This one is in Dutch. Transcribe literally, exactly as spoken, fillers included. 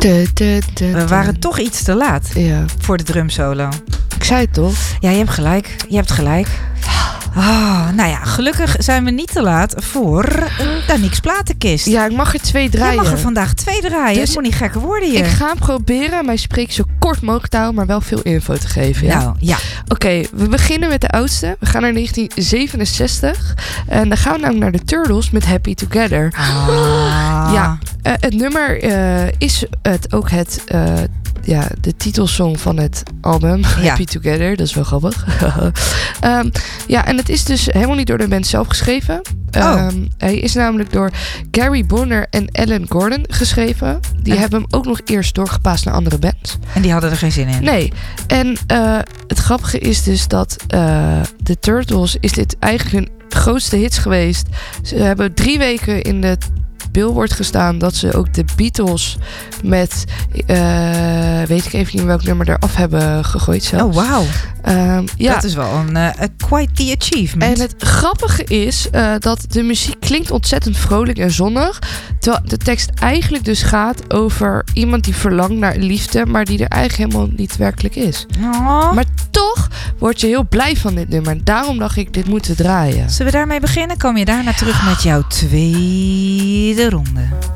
Te, te, te, We waren toch iets te laat ja. voor de drumsolo. Ik zei het toch? Ja, je hebt gelijk. Je hebt gelijk. Oh, nou ja, gelukkig zijn we niet te laat voor Danique's platenkist. Ja, ik mag er twee draaien. Je mag er vandaag twee draaien. Dus het moet niet gekker worden hier. Ik ga proberen mijn spreek zo kort mogelijk te houden, maar wel veel info te geven. Ja? Nou, ja. Oké, okay, we beginnen met de oudste. We gaan naar negentien zevenenzestig. En dan gaan we namelijk naar de Turtles met Happy Together. Ah. Ja, uh, het nummer uh, is het ook het... Uh, Ja, de titelsong van het album, ja. Happy Together. Dat is wel grappig. um, ja, en het is dus helemaal niet door de band zelf geschreven. Oh. Um, hij is namelijk door Gary Bonner en Alan Gordon geschreven. Die en... hebben hem ook nog eerst doorgepaast naar andere bands. En die hadden er geen zin in? Nee. En uh, het grappige is dus dat uh, de Turtles is dit eigenlijk hun grootste hits geweest. Ze hebben drie weken in de Billboard gestaan dat ze ook de Beatles met uh, weet ik even niet welk nummer eraf hebben gegooid zelfs. Oh, wauw. Um, ja. Dat is wel een uh, quite the achievement. En het grappige is uh, dat de muziek klinkt ontzettend vrolijk en zonnig, terwijl de tekst eigenlijk dus gaat over iemand die verlangt naar liefde, maar die er eigenlijk helemaal niet werkelijk is. Oh. Maar toch word je heel blij van dit nummer. Daarom dacht ik, dit moeten draaien. Zullen we daarmee beginnen? Kom je daarna terug met jouw tweede ronde.